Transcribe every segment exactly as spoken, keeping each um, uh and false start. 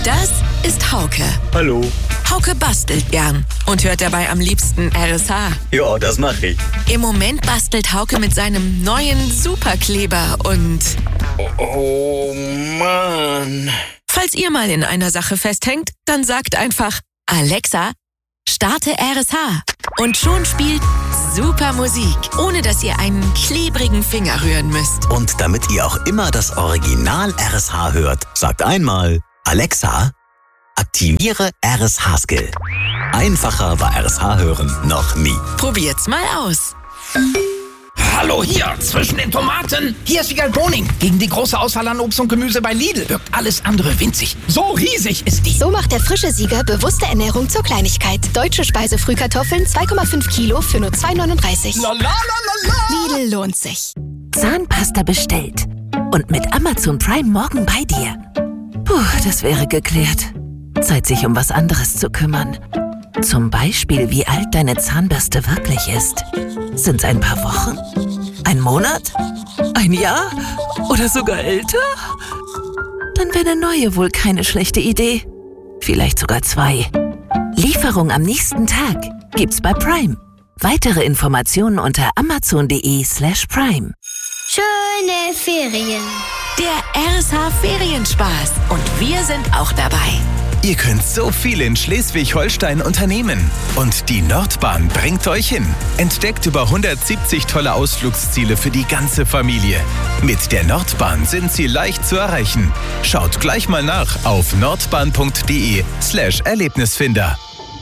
Das ist Hauke. Hallo. Hauke bastelt gern und hört dabei am liebsten R S H. Ja, das mache ich. Im Moment bastelt Hauke mit seinem neuen Superkleber und... Oh, oh Mann. Falls ihr mal in einer Sache festhängt, dann sagt einfach: Alexa, starte R S H. Und schon spielt super Musik, ohne dass ihr einen klebrigen Finger rühren müsst. Und damit ihr auch immer das Original R S H hört, sagt einmal: Alexa, aktiviere R S H-Skill. Einfacher war R S H hören noch nie. Probiert's mal aus. Hallo hier, zwischen den Tomaten. Hier ist Vigal Boning. Gegen die große Auswahl an Obst und Gemüse bei Lidl wirkt alles andere winzig. So riesig ist die. So macht der frische Sieger bewusste Ernährung zur Kleinigkeit. Deutsche Speisefrühkartoffeln zwei Komma fünf Kilo für nur zwei neununddreißig. La, la, la, la, la. Lidl lohnt sich. Zahnpasta bestellt und mit Amazon Prime morgen bei dir. Puh, das wäre geklärt. Zeit, sich um was anderes zu kümmern. Zum Beispiel, wie alt deine Zahnbürste wirklich ist. Sind's ein paar Wochen? Ein Monat? Ein Jahr? Oder sogar älter? Dann wäre eine neue wohl keine schlechte Idee. Vielleicht sogar zwei. Lieferung am nächsten Tag gibt's bei Prime. Weitere Informationen unter amazon.de slash prime. Schöne Ferien. Der R S H Ferienspaß. Und wir sind auch dabei. Ihr könnt so viel in Schleswig-Holstein unternehmen. Und die Nordbahn bringt euch hin. Entdeckt über hundertsiebzig tolle Ausflugsziele für die ganze Familie. Mit der Nordbahn sind sie leicht zu erreichen. Schaut gleich mal nach auf nordbahn.de slash Erlebnisfinder.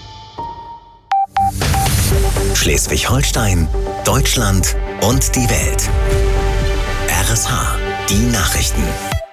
Schleswig-Holstein, Deutschland und die Welt. R S H, die Nachrichten.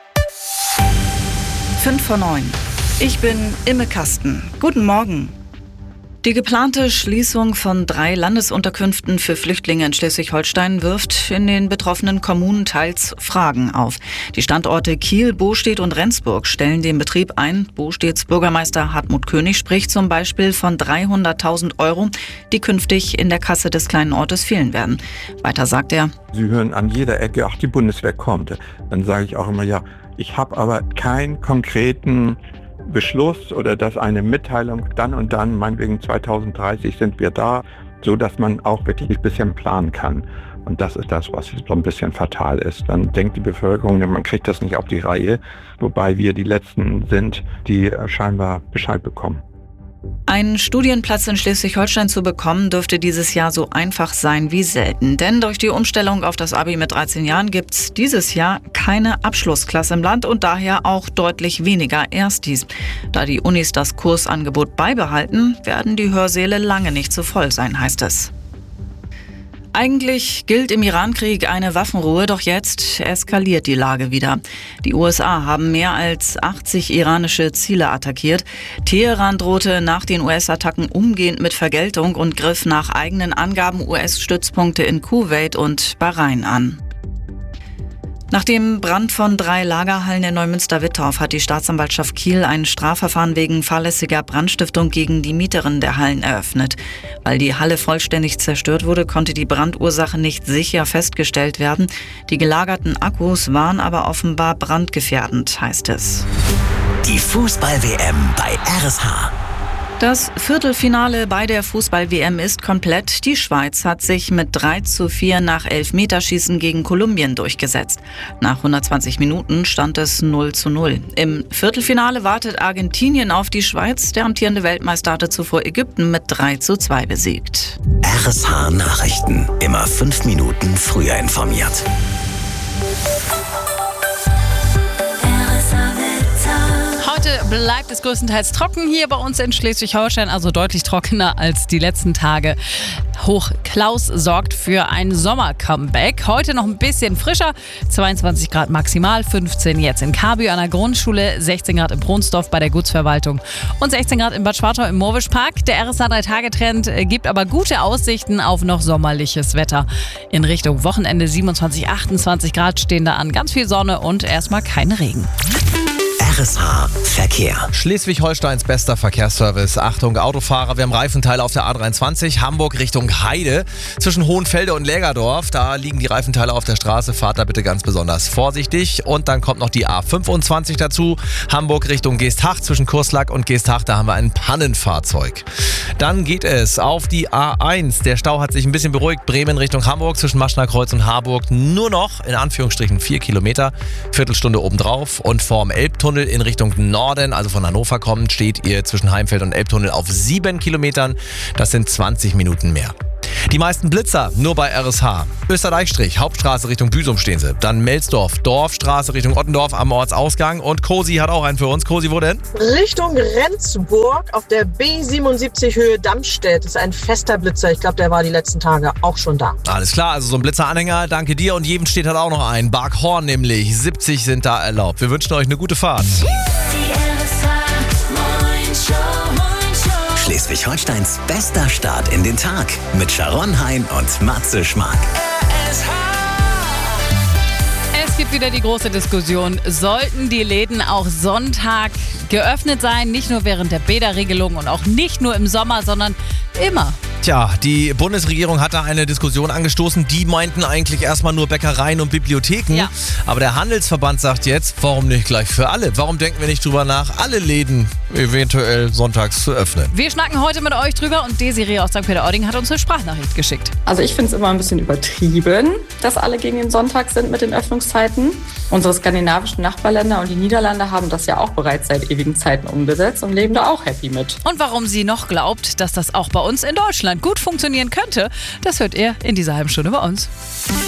Fünf vor neun. Ich bin Imme Kasten. Guten Morgen. Die geplante Schließung von drei Landesunterkünften für Flüchtlinge in Schleswig-Holstein wirft in den betroffenen Kommunen teils Fragen auf. Die Standorte Kiel, Bostedt und Rendsburg stellen den Betrieb ein. Bostedts Bürgermeister Hartmut König spricht zum Beispiel von dreihunderttausend Euro, die künftig in der Kasse des kleinen Ortes fehlen werden. Weiter sagt er: Sie hören an jeder Ecke, ach, die Bundeswehr kommt. Dann sage ich auch immer, ja, ich habe aber keinen konkreten Beschluss oder dass eine Mitteilung, dann und dann, meinetwegen zweitausenddreißig sind wir da, so dass man auch wirklich ein bisschen planen kann. Und das ist das, was so ein bisschen fatal ist. Dann denkt die Bevölkerung, man kriegt das nicht auf die Reihe, wobei wir die Letzten sind, die scheinbar Bescheid bekommen. Einen Studienplatz in Schleswig-Holstein zu bekommen, dürfte dieses Jahr so einfach sein wie selten. Denn durch die Umstellung auf das Abi mit dreizehn Jahren gibt es dieses Jahr keine Abschlussklasse im Land und daher auch deutlich weniger Erstis. Da die Unis das Kursangebot beibehalten, werden die Hörsäle lange nicht so voll sein, heißt es. Eigentlich gilt im Irankrieg eine Waffenruhe, doch jetzt eskaliert die Lage wieder. Die U S A haben mehr als achtzig iranische Ziele attackiert. Teheran drohte nach den U S-Attacken umgehend mit Vergeltung und griff nach eigenen Angaben U S-Stützpunkte in Kuwait und Bahrain an. Nach dem Brand von drei Lagerhallen in Neumünster-Wittorf hat die Staatsanwaltschaft Kiel ein Strafverfahren wegen fahrlässiger Brandstiftung gegen die Mieterin der Hallen eröffnet. Weil die Halle vollständig zerstört wurde, konnte die Brandursache nicht sicher festgestellt werden. Die gelagerten Akkus waren aber offenbar brandgefährdend, heißt es. Die Fußball-W M bei R S H. Das Viertelfinale bei der Fußball-W M ist komplett. Die Schweiz hat sich mit drei zu vier nach Elfmeterschießen gegen Kolumbien durchgesetzt. Nach hundertzwanzig Minuten stand es null zu null. Im Viertelfinale wartet Argentinien auf die Schweiz. Der amtierende Weltmeister hatte zuvor Ägypten mit drei zu zwei besiegt. R S H Nachrichten. Immer fünf Minuten früher informiert. Heute bleibt es größtenteils trocken hier bei uns in Schleswig-Holstein, also deutlich trockener als die letzten Tage. Hoch Klaus sorgt für ein Sommer-Comeback. Heute noch ein bisschen frischer, zweiundzwanzig Grad maximal, fünfzehn jetzt in Kabü an der Grundschule, sechzehn Grad in Bronsdorf bei der Gutsverwaltung und sechzehn Grad in Bad Schwartau im Moorwischpark. Der R S H drei Tage Trend gibt aber gute Aussichten auf noch sommerliches Wetter. In Richtung Wochenende siebenundzwanzig, achtundzwanzig Grad stehen da an, ganz viel Sonne und erstmal kein Regen. R S H Verkehr. Schleswig-Holsteins bester Verkehrsservice. Achtung, Autofahrer, wir haben Reifenteile auf der A dreiundzwanzig, Hamburg Richtung Heide. Zwischen Hohenfelde und Lägerdorf, da liegen die Reifenteile auf der Straße. Fahrt da bitte ganz besonders vorsichtig. Und dann kommt noch die A fünfundzwanzig dazu. Hamburg Richtung Geesthacht, zwischen Kurslack und Geesthacht, da haben wir ein Pannenfahrzeug. Dann geht es auf die A eins. Der Stau hat sich ein bisschen beruhigt. Bremen Richtung Hamburg, zwischen Maschnerkreuz und Harburg nur noch, in Anführungsstrichen, vier Kilometer. Viertelstunde obendrauf. Und vorm Elbtunnel in Richtung Norden, also von Hannover kommend, steht ihr zwischen Heimfeld und Elbtunnel auf sieben Kilometern. Das sind zwanzig Minuten mehr. Die meisten Blitzer nur bei R S H. Österdeichstrich, Hauptstraße Richtung Büsum stehen sie. Dann Melsdorf, Dorfstraße Richtung Ottendorf am Ortsausgang. Und Cosi hat auch einen für uns. Cosi, wo denn? Richtung Rendsburg auf der B siebenundsiebzig Höhe Dammstedt. Das ist ein fester Blitzer. Ich glaube, der war die letzten Tage auch schon da. Alles klar, also so ein Blitzeranhänger. Danke dir. Und jedem steht halt auch noch ein. Barkhorn nämlich. siebzig sind da erlaubt. Wir wünschen euch eine gute Fahrt. Schleswig-Holsteins bester Start in den Tag mit Sharon Hein und Matze Schmark. Es gibt wieder die große Diskussion, sollten die Läden auch Sonntag geöffnet sein? Nicht nur während der Bäderregelung und auch nicht nur im Sommer, sondern immer. Tja, die Bundesregierung hat da eine Diskussion angestoßen. Die meinten eigentlich erstmal nur Bäckereien und Bibliotheken. Ja. Aber der Handelsverband sagt jetzt, warum nicht gleich für alle? Warum denken wir nicht drüber nach, alle Läden eventuell sonntags zu öffnen? Wir schnacken heute mit euch drüber und Desiree aus Sankt Peter-Ording hat uns eine Sprachnachricht geschickt. Also ich finde es immer ein bisschen übertrieben, dass alle gegen den Sonntag sind mit den Öffnungszeiten. Unsere skandinavischen Nachbarländer und die Niederlande haben das ja auch bereits seit ewigen Zeiten umgesetzt und leben da auch happy mit. Und warum sie noch glaubt, dass das auch bei uns in Deutschland gut funktionieren könnte, das hört ihr in dieser halben Stunde bei uns.